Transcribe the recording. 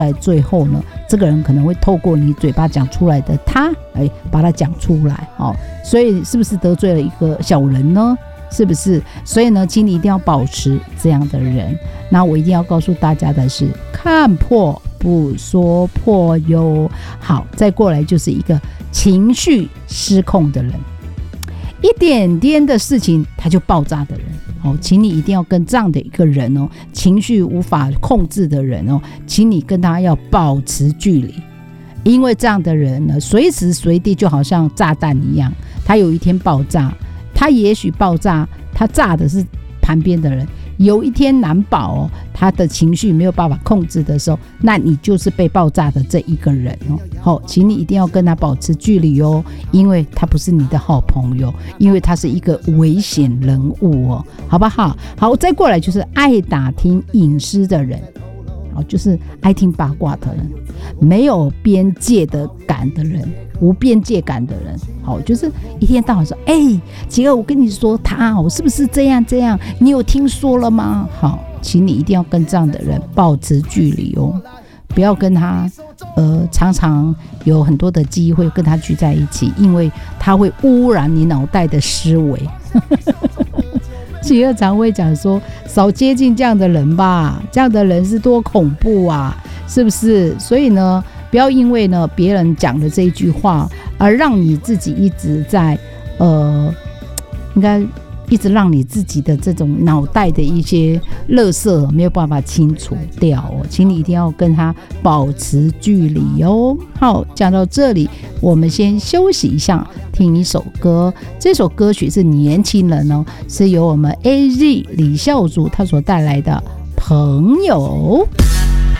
在最后呢，这个人可能会透过你嘴巴讲出来的他，把它讲出来所以是不是得罪了一个小人呢？是不是？所以呢，请你一定要保持这样的人。那我一定要告诉大家的是，看破不说破哟。好，再过来就是一个情绪失控的人，一点点的事情他就爆炸的人。请你一定要跟这样的一个人情绪无法控制的人请你跟他要保持距离，因为这样的人呢，随时随地就好像炸弹一样，他有一天爆炸，他也许爆炸，他炸的是旁边的人，有一天难保他的情绪没有办法控制的时候，那你就是被爆炸的这一个人请你一定要跟他保持距离因为他不是你的好朋友，因为他是一个危险人物好不好？好，再过来就是爱打听隐私的人，就是爱听八卦的人，没有边界的感的人，无边界感的人，就是一天到晚说，杰儿，我跟你说他是不是这样这样，你有听说了吗？好，请你一定要跟这样的人保持距离不要跟他常常有很多的机会跟他聚在一起，因为他会污染你脑袋的思维杰儿常会讲说，少接近这样的人吧，这样的人是多恐怖啊，是不是？所以呢，不要因为呢别人讲的这一句话而让你自己一直在应该一直让你自己的这种脑袋的一些垃圾没有办法清除掉请你一定要跟他保持距离好，讲到这里，我们先休息一下，听一首歌。这首歌曲是年轻人是由我们 AZ 李孝祖他所带来的朋友。